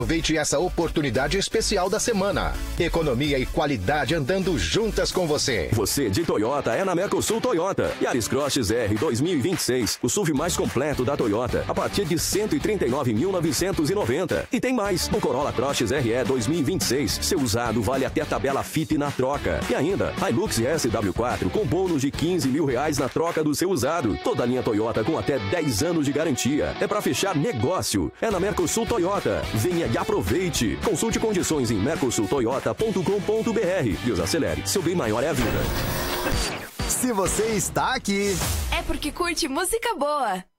Aproveite essa oportunidade especial da semana. Economia e qualidade andando juntas com você. Você de Toyota é na Mercosul Toyota. Yaris Cross R 2026, o SUV mais completo da Toyota, a partir de R$ 139.990. E tem mais, no Corolla Cross RE 2026, seu usado vale até a tabela FIP na troca. E ainda, Hilux SW4 com bônus de R$15 mil na troca do seu usado. Toda a linha Toyota com até 10 anos de garantia. É para fechar negócio. É na Mercosul Toyota. Venha e aproveite. Consulte condições em mercosultoyota.com.br. Deus acelere. Seu bem maior é a vida. Se você está aqui... é porque curte música boa.